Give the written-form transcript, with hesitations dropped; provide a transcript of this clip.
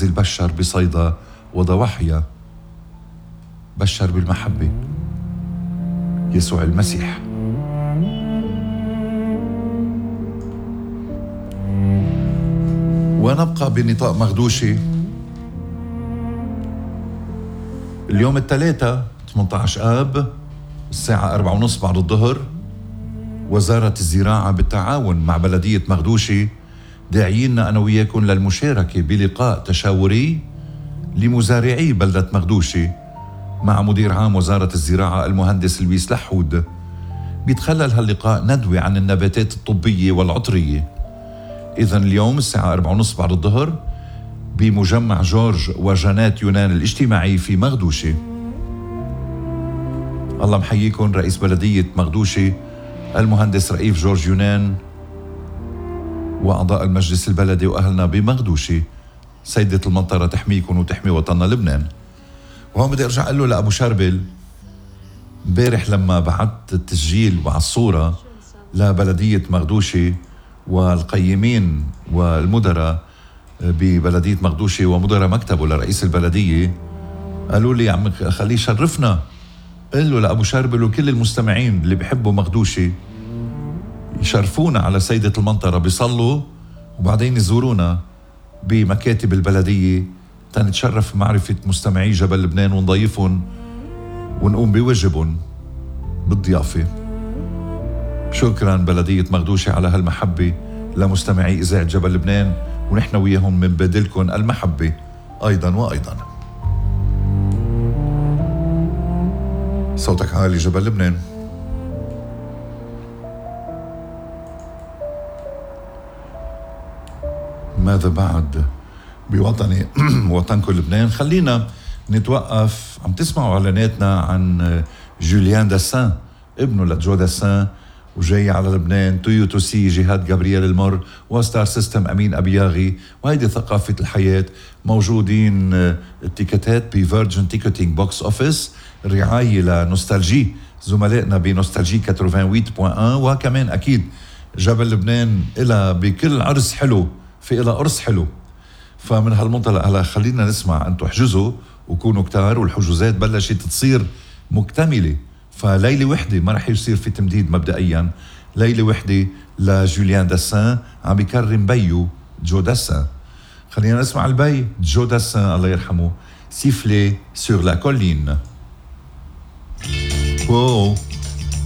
انزل بشر بصيدا وضواحيا، بشر بالمحبة يسوع المسيح. ونبقى بنطاق مغدوشي. اليوم الثلاثاء 18 آب الساعة 4:30 بعد الظهر، وزارة الزراعة بالتعاون مع بلدية مغدوشي داعيينا أنا وياكم للمشاركة بلقاء تشاوري لمزارعي بلدة مغدوشي مع مدير عام وزارة الزراعة المهندس لويس لحود. بيتخلل هاللقاء ندوة عن النباتات الطبية والعطرية. إذن اليوم الساعة 4:30 بعد الظهر بمجمع جورج وجنات يونان الاجتماعي في مغدوشي. الله محييكم رئيس بلدية مغدوشي المهندس رئيف جورج يونان، وأعضاء المجلس البلدي وأهلنا بمغدوشي. سيدة المنطرة تحميكم وتحمي وطننا لبنان. وهون بدي أرجع أقول له لأبو شربل، امبارح لما بعت التسجيل وعلى الصورة لبلدية مغدوشي والقيمين والمدراء ببلدية مغدوشي ومدراء مكتبه لرئيس البلدية، قالوا لي عم خليه يشرفنا. قل له لأبو شربل وكل المستمعين اللي بيحبوا مغدوشي يشرفونا على سيدة المنطرة، بيصلوا وبعدين يزورونا بمكاتب البلدية تنتشرف معرفة مستمعي جبل لبنان ونضيفهم ونقوم بواجبهم بالضيافة. شكرا بلدية مغدوشي على هالمحبة لمستمعي إذاعة جبل لبنان، ونحن وياهم من بدلكم المحبة أيضا وأيضا. صوتك عالي جبل لبنان. ماذا بعد بوطني وطنكم لبنان؟ خلينا نتوقف. عم تسمعوا اعلاناتنا عن جوليان داسان ابنه لجو داسان وجاي على لبنان، تويوتو سي جهاد جابرييل المر وستار سيستم امين ابياغي، وهيدي ثقافه الحياه. موجودين التيكتات بفيرجن تيكتينج بوكس اوفيس، رعايه لنوستالجي زملائنا بنوستالجي 88.1، وكمان اكيد جبل لبنان إلها بكل عرس حلو في إلها قرص حلو. فمن هالمنطلق هلا خلينا نسمع. انتم احجزوا وكونوا كتار، والحجوزات بلشت تصير مكتمله، فليله وحده ما رح يصير في تمديد مبدئيا. ليله وحده لجوليان داسان عم بيكرم بيو جو داسان. خلينا نسمع البي جو داسان الله يرحمه، سيفلي سور لا كولين. واو